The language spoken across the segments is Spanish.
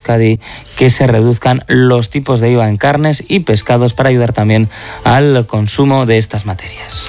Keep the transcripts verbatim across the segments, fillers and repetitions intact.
Euskadi que se reduzcan los tipos de I V A en carnes y pescados para ayudar también al consumo de estas materias.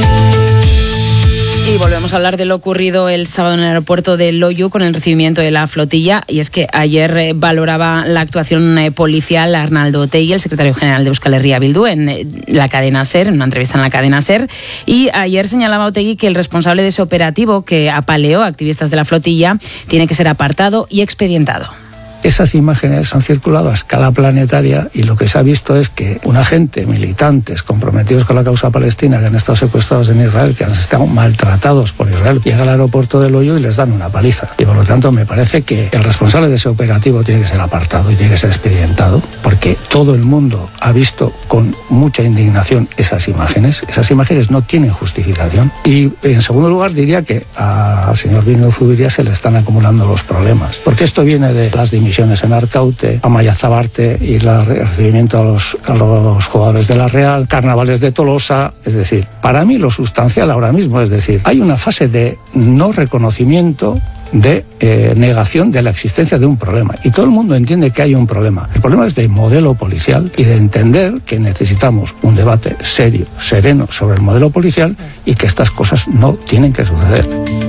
Y volvemos a hablar de lo ocurrido el sábado en el aeropuerto de Loiu con el recibimiento de la flotilla. Y es que ayer eh, valoraba la actuación eh, policial Arnaldo Otegi, el secretario general de Euskal Herria Bildu, en eh, la cadena SER, en una entrevista en la cadena SER. Y ayer señalaba Otegi que el responsable de ese operativo que apaleó a activistas de la flotilla tiene que ser apartado y expedientado. Esas imágenes han circulado a escala planetaria y lo que se ha visto es que una gente, militantes comprometidos con la causa palestina que han estado secuestrados en Israel, que han estado maltratados por Israel, llega al aeropuerto de Loiu y les dan una paliza. Y por lo tanto me parece que el responsable de ese operativo tiene que ser apartado y tiene que ser expedientado, porque todo el mundo ha visto con mucha indignación esas imágenes. Esas imágenes no tienen justificación. Y en segundo lugar diría que al señor Bildu Zubiria se le están acumulando los problemas, porque esto viene de las dimisiones en Arkaute, Amaia Zabarte y el recibimiento a los, a los jugadores de la Real, carnavales de Tolosa. Es decir, para mí lo sustancial ahora mismo, es decir, hay una fase de no reconocimiento, de eh, negación de la existencia de un problema. Y todo el mundo entiende que hay un problema. El problema es de modelo policial y de entender que necesitamos un debate serio, sereno sobre el modelo policial y que estas cosas no tienen que suceder.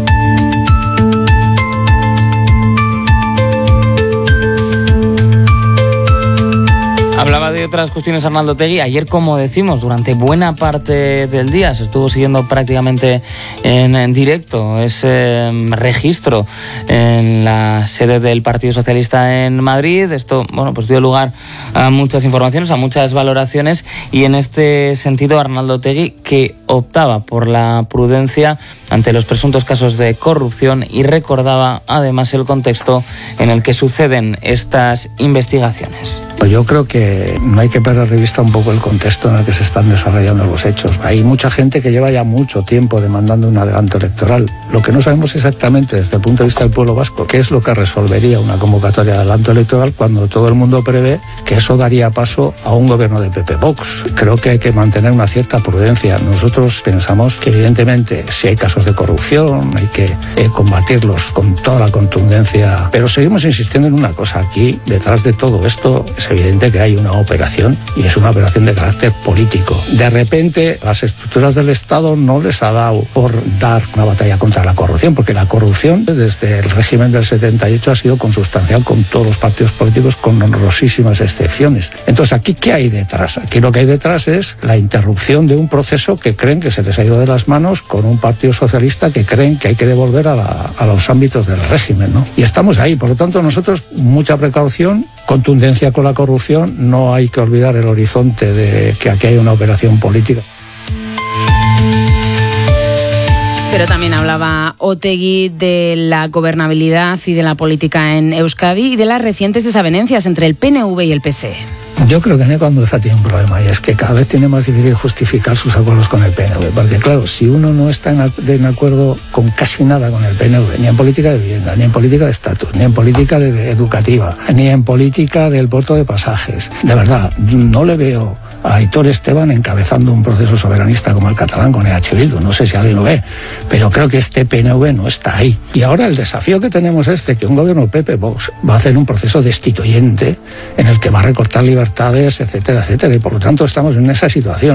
Hablaba de otras cuestiones Arnaldo Otegi. Ayer, como decimos, durante buena parte del día se estuvo siguiendo prácticamente en, en directo ese registro en la sede del Partido Socialista en Madrid. Esto, bueno, pues dio lugar a muchas informaciones, a muchas valoraciones, y en este sentido Arnaldo Otegi, que optaba por la prudencia ante los presuntos casos de corrupción y recordaba además el contexto en el que suceden estas investigaciones. Yo creo que no hay que perder de vista un poco el contexto en el que se están desarrollando los hechos. Hay mucha gente que lleva ya mucho tiempo demandando un adelanto electoral. Lo que no sabemos exactamente desde el punto de vista del pueblo vasco, qué es lo que resolvería una convocatoria de adelanto electoral cuando todo el mundo prevé que eso daría paso a un gobierno de P P Vox. Creo que hay que mantener una cierta prudencia. Nosotros pensamos que evidentemente si hay casos de corrupción hay que eh, combatirlos con toda la contundencia, pero seguimos insistiendo en una cosa. Aquí detrás de todo esto es evidente que hay una operación y es una operación de carácter político. De repente las estructuras del Estado no les ha dado por dar una batalla contra la corrupción, porque la corrupción desde el régimen del setenta y ocho ha sido consustancial con todos los partidos políticos, con honrosísimas excepciones. Entonces, ¿aquí qué hay detrás? Aquí lo que hay detrás es la interrupción de un proceso que creen que se les ha ido de las manos con un partido socialista que creen que hay que devolver a, la, a los ámbitos del régimen, ¿no? Y estamos ahí. Por lo tanto, nosotros, mucha precaución, contundencia con la corrupción. No hay que olvidar el horizonte de que aquí hay una operación política. Pero también hablaba Otegi de la gobernabilidad y de la política en Euskadi y de las recientes desavenencias entre el P N V y el P S E. Yo creo que Eneco Andueza tiene un problema y es que cada vez tiene más difícil justificar sus acuerdos con el P N V, porque claro, si uno no está en, en acuerdo con casi nada con el P N V, ni en política de vivienda, ni en política de estatus, ni en política de, de educativa, ni en política del puerto de pasajes, de verdad, no le veo a Aitor Esteban encabezando un proceso soberanista como el catalán con E H Bildu. No sé si alguien lo ve, pero creo que este P N V no está ahí. Y ahora el desafío que tenemos es de que un gobierno P P Vox va a hacer un proceso destituyente en el que va a recortar libertades, etcétera, etcétera, y por lo tanto estamos en esa situación.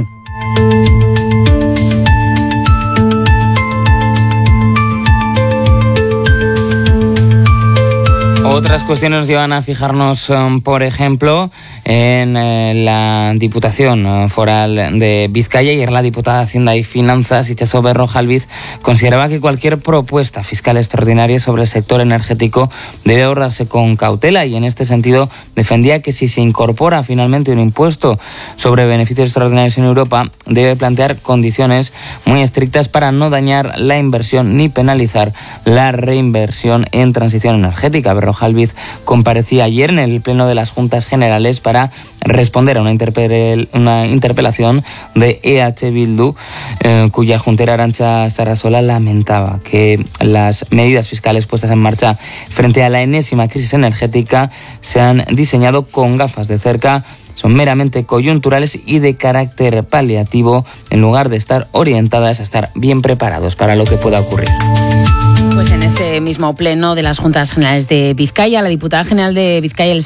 Otras cuestiones nos llevan a fijarnos, um, por ejemplo, en eh, la Diputación uh, Foral de Vizcaya. Ayer la diputada de Hacienda y Finanzas, Itxaso Berrojalbiz, consideraba que cualquier propuesta fiscal extraordinaria sobre el sector energético debe abordarse con cautela, y en este sentido defendía que si se incorpora finalmente un impuesto sobre beneficios extraordinarios en Europa, debe plantear condiciones muy estrictas para no dañar la inversión ni penalizar la reinversión en transición energética. Berrojalbiz comparecía ayer en el Pleno de las Juntas Generales para responder a una, interpel- una interpelación de E H Bildu, eh, cuya juntera Arantxa Sarasola lamentaba que las medidas fiscales puestas en marcha frente a la enésima crisis energética se han diseñado con gafas de cerca, son meramente coyunturales y de carácter paliativo, en lugar de estar orientadas a estar bien preparados para lo que pueda ocurrir. Pues en ese mismo pleno de las Juntas Generales de Vizcaya, la diputada general de Vizcaya,